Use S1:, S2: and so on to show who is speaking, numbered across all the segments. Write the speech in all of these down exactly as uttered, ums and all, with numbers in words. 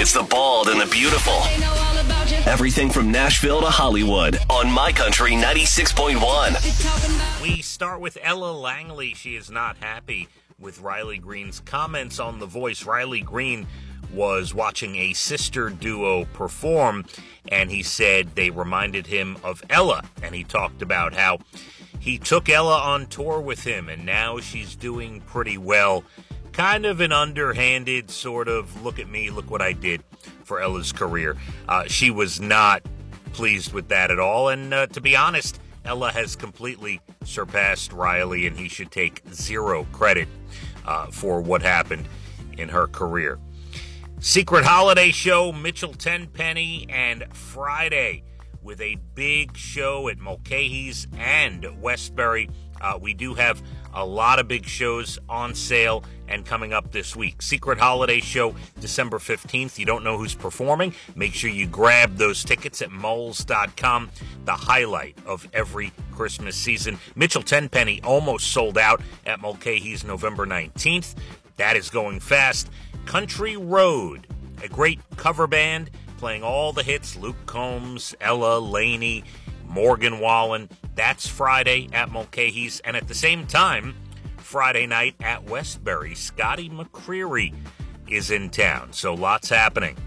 S1: It's the bald and the beautiful. Everything from Nashville to Hollywood on My Country ninety-six point one.
S2: We start with Ella Langley. She is not happy with Riley Green's comments on The Voice. Riley Green was watching a sister duo perform, and he said they reminded him of Ella. And he talked about how he took Ella on tour with him, and now she's doing pretty well. Kind of an underhanded sort of, look at me, look what I did for Ella's career. Uh, she was not pleased with that at all. And uh, to be honest, Ella has completely surpassed Riley, and he should take zero credit uh, for what happened in her career. Secret Holiday Show, Mitchell Tenpenny, and Friday with a big show at Mulcahy's and Westbury. Uh, we do have a lot of big shows on sale and coming up this week. Secret Holiday Show, December fifteenth. You don't know who's performing? Make sure you grab those tickets at moles dot com. The highlight of every Christmas season. Mitchell Tenpenny almost sold out at Mulcahy's November nineteenth. That is going fast. Country Road, a great cover band playing all the hits. Luke Combs, Ella Laney, Morgan Wallen. That's Friday at Mulcahy's. And at the same time, Friday night at Westbury, Scotty McCreery is in town. So lots happening.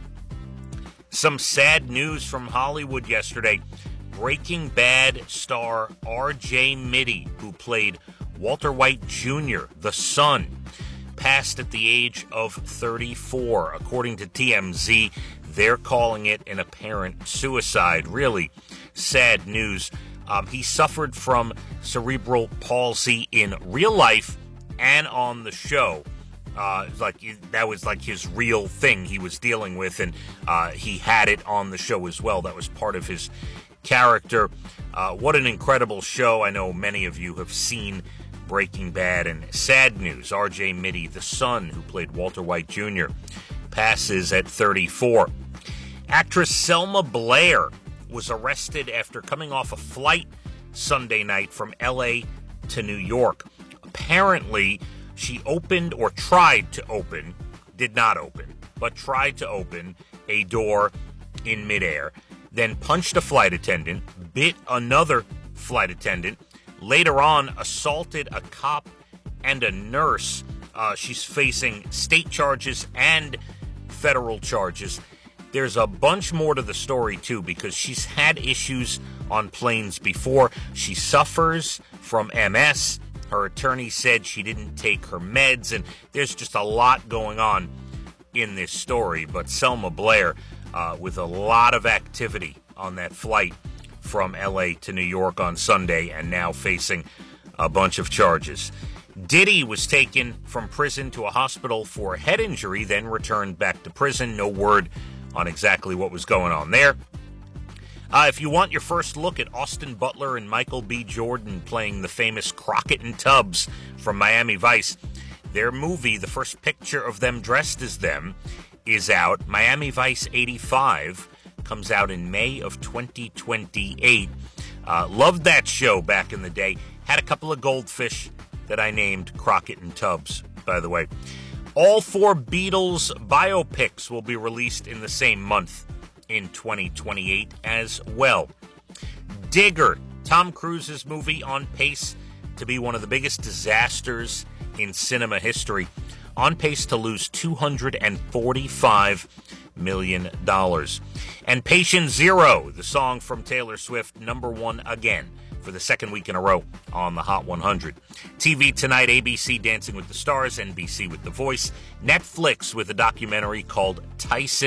S2: Some sad news from Hollywood yesterday. Breaking Bad star R J Mitte, who played Walter White Junior, the son, passed at the age of thirty-four. According to T M Z, they're calling it an apparent suicide. Really sad news. Um, he suffered from cerebral palsy in real life and on the show. Uh, like that was like his real thing he was dealing with, and uh, he had it on the show as well. That was part of his character. Uh, what an incredible show. I know many of you have seen Breaking Bad, and sad news. R J Mitte, the son who played Walter White Junior, passes at thirty-four. Actress Selma Blair was arrested after coming off a flight Sunday night from L A to New York. Apparently, she opened or tried to open, did not open, but tried to open a door in midair, then punched a flight attendant, bit another flight attendant, later on assaulted a cop and a nurse. Uh, she's facing state charges and federal charges. There's a bunch more to the story, too, because she's had issues on planes before. She suffers from M S. Her attorney said she didn't take her meds, and there's just a lot going on in this story. But Selma Blair, uh, with a lot of activity on that flight from L A to New York on Sunday, and now facing a bunch of charges. Diddy was taken from prison to a hospital for a head injury, then returned back to prison. No word on exactly what was going on there. Uh, if you want your first look at Austin Butler and Michael B. Jordan playing the famous Crockett and Tubbs from Miami Vice, their movie, the first picture of them dressed as them, is out. Miami Vice eighty-five comes out in May of twenty twenty-eight. Uh, loved that show back in the day. Had a couple of goldfish that I named Crockett and Tubbs, by the way. All four Beatles biopics will be released in the same month in twenty twenty-eight as well. Digger, Tom Cruise's movie, on pace to be one of the biggest disasters in cinema history. On pace to lose two hundred forty-five million dollars. And Patient Zero, the song from Taylor Swift, number one again for the second week in a row on the Hot one hundred. T V tonight, A B C Dancing with the Stars, N B C with The Voice, Netflix with a documentary called Tyson